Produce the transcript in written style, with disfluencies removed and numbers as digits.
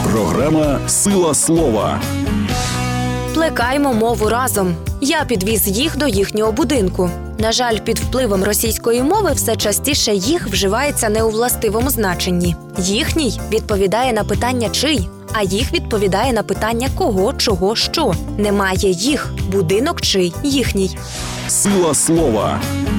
Програма «Сила слова». Плекаймо мову разом. Я підвіз їх до їхнього будинку. На жаль, під впливом російської мови все частіше їх вживається не у властивому значенні. Їхній відповідає на питання «чий», а їх відповідає на питання «кого», «чого», «що». Немає їх. Будинок чий? Їхній. Сила слова.